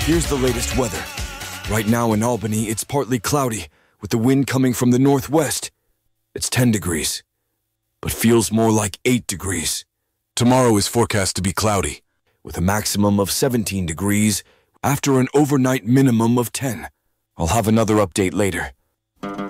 Here's the latest weather. Right now in Albany, it's partly cloudy, with the wind coming from the northwest. It's 10 degrees, but feels more like 8 degrees. Tomorrow is forecast to be cloudy, with a maximum of 17 degrees after an overnight minimum of 10. I'll have another update later.